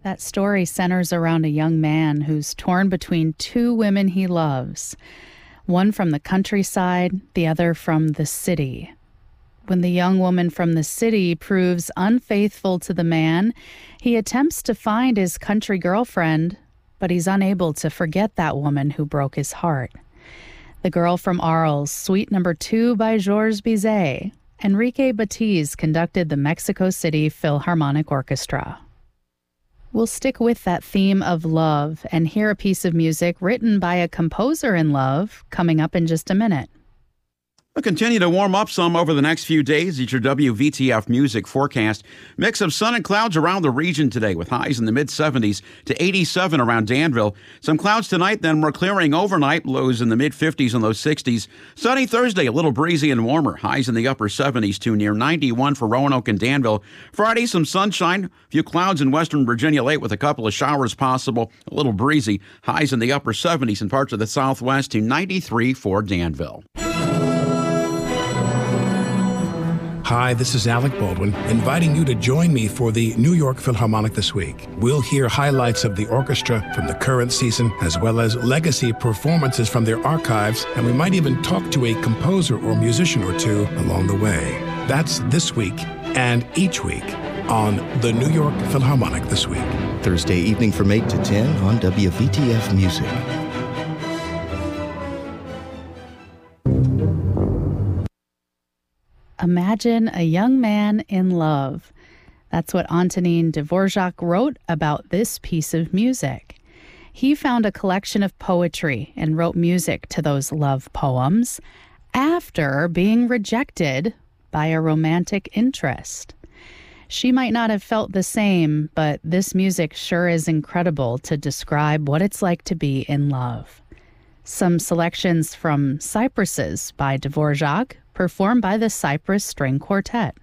That story centers around a young man who's torn between two women he loves, one from the countryside, the other from the city. When the young woman from the city proves unfaithful to the man, he attempts to find his country girlfriend, but he's unable to forget that woman who broke his heart. The Girl from Arles, Suite No. 2 by Georges Bizet. Enrique Batiz conducted the Mexico City Philharmonic Orchestra. We'll stick with that theme of love and hear a piece of music written by a composer in love coming up in just a minute. We'll continue to warm up some over the next few days. It's your WVTF music forecast. Mix of sun and clouds around the region today with highs in the mid-70s to 87 around Danville. Some clouds tonight, then more clearing overnight. Lows in the mid-50s and low 60s. Sunny Thursday, a little breezy and warmer. Highs in the upper 70s to near 91 for Roanoke and Danville. Friday, some sunshine. A few clouds in western Virginia late with a couple of showers possible. A little breezy. Highs in the upper 70s in parts of the southwest to 93 for Danville. Hi, this is Alec Baldwin, inviting you to join me for the New York Philharmonic this week. We'll hear highlights of the orchestra from the current season, as well as legacy performances from their archives, and we might even talk to a composer or musician or two along the way. That's this week and each week on the New York Philharmonic this week. Thursday evening from 8 to 10 on WVTF Music. Imagine a young man in love. That's what Antonin Dvorak wrote about this piece of music. He found a collection of poetry and wrote music to those love poems after being rejected by a romantic interest. She might not have felt the same, but this music sure is incredible to describe what it's like to be in love. Some selections from Cypresses by Dvorak, performed by the Cypress String Quartet.